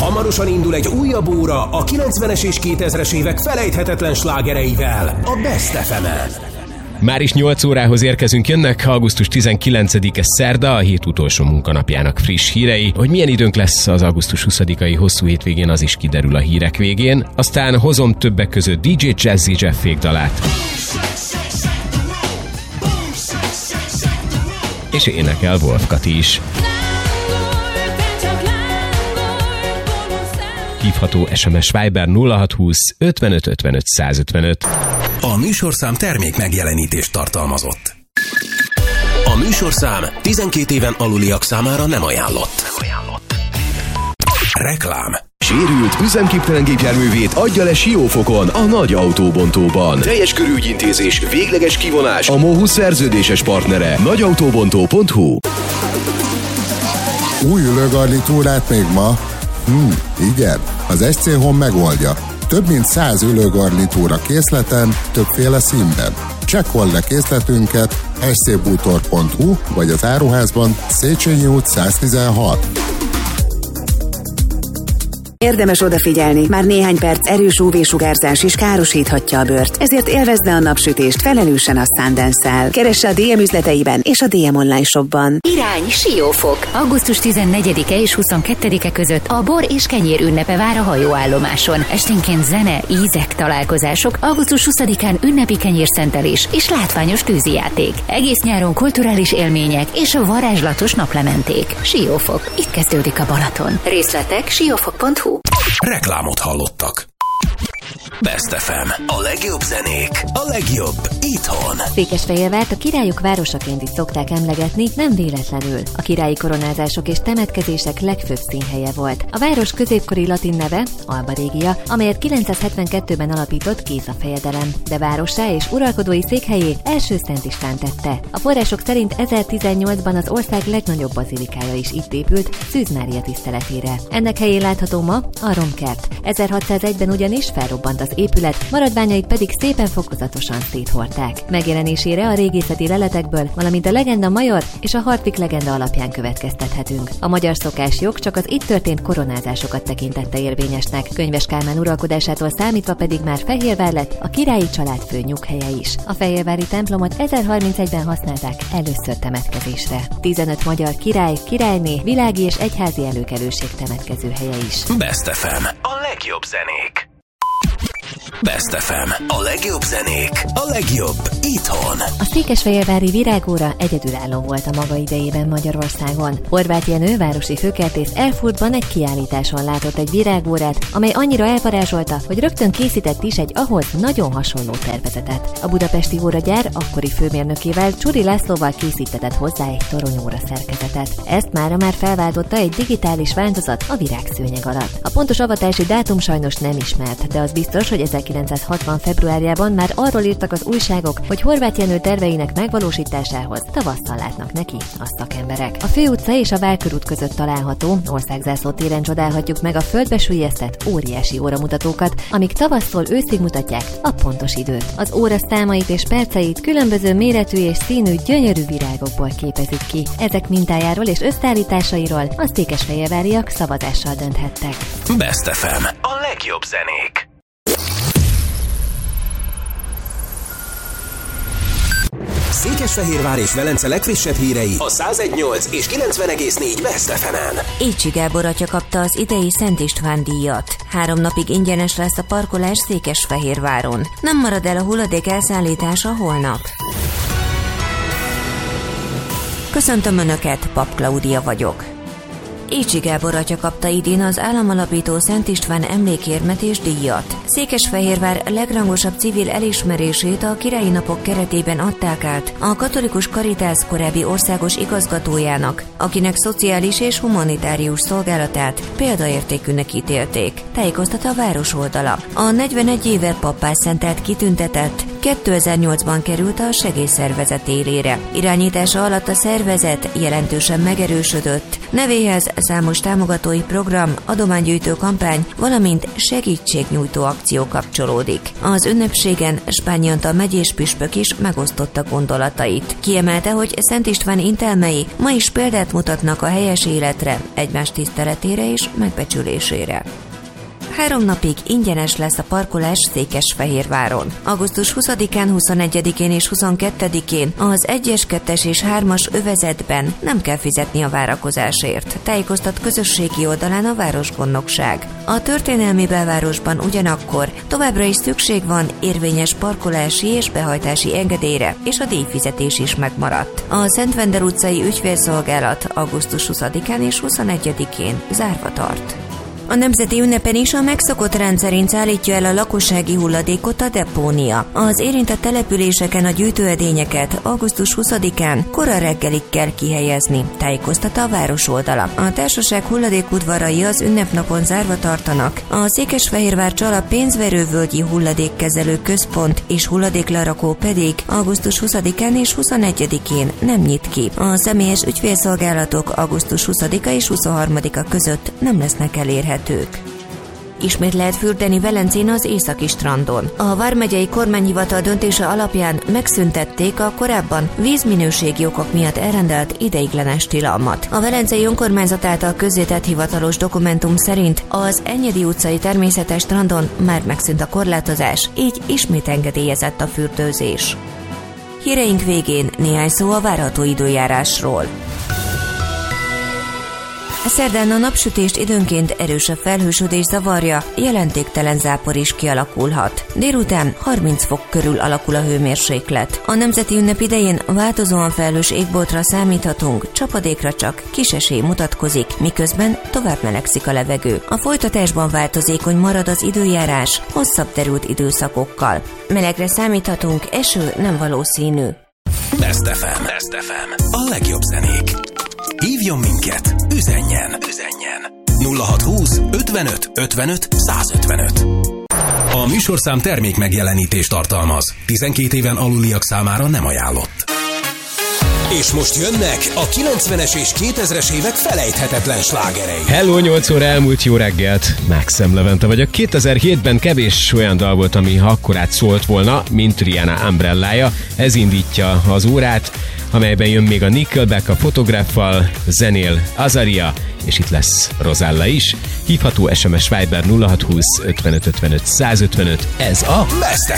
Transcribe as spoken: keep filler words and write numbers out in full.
Hamarosan indul egy újabb óra a kilencvenes és kétezres évek felejthetetlen slágereivel a Best ef emen. Már is nyolc órához érkezünk, jönnek augusztus tizenkilencedike szerda, a hét utolsó munkanapjának friss hírei. Hogy milyen időnk lesz az augusztus huszadikai hosszú hétvégén, az is kiderül a hírek végén. Aztán hozom többek között dé dzsé Jazzy Jeff fékdalát. És énekel Wolf Kati is. Hívható es em es Viber nulla hatszázhúsz ötvenöt ötvenöt százötvenöt. A műsorszám termék megjelenítést tartalmazott. A műsorszám tizenkét éven aluliak számára nem ajánlott. Reklám. Sérült, üzemképtelen gépjárművét adja le Siófokon, a nagy autóbontóban. Teljes körű ügyintézés, végleges kivonás, a MOHU szerződéses partnere. nagyautóbontó pont hu. Új ülőgarnitúrát még ma? Hm, igen, az es cé Home megoldja. Több mint száz ülőgarnitúra készleten, többféle színben. Csekkold le készletünket es cé bútor pont hu vagy az áruházban, Széchenyi út száztizenhat. Érdemes odafigyelni, már néhány perc erős ú vé-sugárzás is károsíthatja a bőrt, ezért élvezze a napsütést felelősen a Sundance-szel. Keresse a dé em üzleteiben és a dé em online shopban. Irány Siófok. augusztus tizennegyedike és huszonkettedike között a bor és kenyér ünnepe vár a hajóállomáson. Esténként zene, ízek, találkozások, augusztus huszadikán ünnepi kenyérszentelés és látványos tűzijáték. Egész nyáron kulturális élmények és varázslatos naplementék. Siófok. Itt kezdődik a Balaton. Részletek siófok pont hu. Reklámot hallottak. Best ef em. A legjobb zenék, a legjobb itthon. Székesfehérvárt a királyok városaként is szokták emlegetni, nem véletlenül. A királyi koronázások és temetkezések legfőbb színhelye volt. A város középkori latin neve Alba Regia, amelyet kilencszázhetvenkettőben alapított Géza fejedelem, de várossá és uralkodói székhelyét első Szent István tette. A források szerint ezertizennyolcban az ország legnagyobb bazilikája is itt épült, Szűz Mária tiszteletére. Ennek helyén látható ma a romkert. ezerhatszázegyben ugyanis felrobbant az épület, maradványait pedig szépen fokozatosan széthordták. Megjelenésére a régészeti leletekből, valamint a legenda major és a Hartwig legenda alapján következtethetünk. A magyar szokásjog csak az itt történt koronázásokat tekintette érvényesnek, Könyves Kálmán uralkodásától számítva pedig már Fehérvár lett a királyi család fő nyughelye is. A fehérvári templomot ezerharmincegyben használták először temetkezésre. tizenöt magyar király, királyné, világi és egyházi előkelőség temetkezőhelye is. Best ef em. A legjobb zenék. Best ef em. A legjobb zenék, a legjobb itthon. A székesfehérvári virágóra egyedülálló volt a maga idejében Magyarországon. Horváth Jenő városi főkertész Erfurtban egy kiállításon látott egy virágórát, amely annyira elvarázsolta, hogy rögtön készített is egy ahhoz nagyon hasonló tervezetet. A budapesti óragyár akkori főmérnökével, Csuri Lászlóval készítetett hozzá egy toronyóra szerkezetet. Ezt mára már felváltotta egy digitális változat a virágszőnyeg alatt. A pontos avatási dátum sajnos nem ismert, de az biztos, hogy ezerkilencszázhatvan februárjában már arról írtak az újságok, hogy Horváth Jenő terveinek megvalósításához tavasszal látnak neki a szakemberek. A főutca és a Várkörút között található Országzászló téren csodálhatjuk meg a földbe süllyesztett óriási óramutatókat, amik tavasszól őszig mutatják a pontos időt. Az óra számait és perceit különböző méretű és színű gyönyörű virágokból képezik ki. Ezek mintájáról és összeállításairól a székesfehérváriak szavazással dönthettek. Best ef em. A legjobb zenék. Székesfehérvár és Velence legfrissebb hírei a száz egy egész nyolc és kilencven egész négy Best ef emen. Écsi Gábor atya kapta az idei Szent István díjat. Három napig ingyenes lesz a parkolás Székesfehérváron. Nem marad el a hulladék elszállítása holnap. Köszöntöm Önöket, Pap Klaudia vagyok. Écsi Gábor atya kapta idén az államalapító Szent István emlékérmet és díjat. Székesfehérvár legrangosabb civil elismerését a Királyi Napok keretében adták át a Katolikus Caritas korábbi országos igazgatójának, akinek szociális és humanitárius szolgálatát példaértékűnek ítélték. Tájékoztat a város oldala. A negyvenegy éve pappá szentelt kitüntetett kétezer-nyolcban került a segélyszervezet élére. Irányítása alatt a szervezet jelentősen megerősödött. Nevéhez számos támogatói program, adománygyűjtő kampány, valamint segítségnyújtó akció kapcsolódik. Az ünnepségen Spányi Antal megyés püspök is megosztotta gondolatait. Kiemelte, hogy Szent István intelmei ma is példát mutatnak a helyes életre, egymás tiszteletére és megbecsülésére. Három napig ingyenes lesz a parkolás Székesfehérváron. augusztus huszadikán, huszonegyedikén és huszonkettedikén az egyes, kettes és hármas övezetben nem kell fizetni a várakozásért, tájékoztat közösségi oldalán a városgondnokság. A történelmi belvárosban ugyanakkor továbbra is szükség van érvényes parkolási és behajtási engedélyre, és a díjfizetés is megmaradt. A Szentvender utcai ügyfélszolgálat augusztus huszadikán és huszonegyedikén zárva tart. A nemzeti ünnepen is a megszokott rendszerint szállítja el a lakossági hulladékot a depónia. Az érintett településeken a gyűjtőedényeket augusztus huszadikán kora reggelig kell kihelyezni, tájékoztatta a város oldala. A társaság hulladékudvarai az ünnepnapon zárva tartanak, a Székesfehérvár Csala pénzverővölgyi hulladékkezelő központ és hulladéklerakó pedig augusztus huszadikán és huszonegyedikén nem nyit ki. A személyes ügyfélszolgálatok augusztus huszadika és huszonharmadika között nem lesznek elérhetők. Ismét lehet fürdeni Velencén az északi strandon. A vármegyei kormányhivatal döntése alapján megszüntették a korábban vízminőségi okok miatt elrendelt ideiglenes tilalmat. A Velencei önkormányzat által közzétett hivatalos dokumentum szerint az Enyedi utcai természetes strandon már megszűnt a korlátozás, így ismét engedélyezett a fürdőzés. Híreink végén néhány szó a várható időjárásról. Szerdán a napsütést időnként erősebb felhősödés zavarja, jelentéktelen zápor is kialakulhat. Délután harminc fok körül alakul a hőmérséklet. A nemzeti ünnep idején változóan felhős égboltra számíthatunk, csapadékra csak kis esély mutatkozik, miközben tovább melegszik a levegő. A folytatásban változékony marad az időjárás, hosszabb derült időszakokkal. Melegre számíthatunk, eső nem valószínű. Best ef em. Best ef em. A legjobb zenék. Hívjon minket, üzenjen, üzenjen. nulla hatszázhúsz ötvenöt ötvenöt százötvenöt. A műsorszám termék megjelenítést tartalmaz. tizenkét éven aluliak számára nem ajánlott. És most jönnek a kilencvenes és kétezres évek felejthetetlen slágerei. Hello, nyolc óra elmúlt, jó reggelt! Mákszem Levente vagyok. kétezer-hétben kevés olyan dal volt, ami akkorát szólt volna, mint Rihanna Umbrellája. Ez indítja az órát, amelyben jön még a Nickelback a Fotograffal, zenél Azaria, és itt lesz Rozella is. Hívható es em es Viber nulla hatszázhúsz ötvenöt ötvenöt százötvenöt. Ez a Best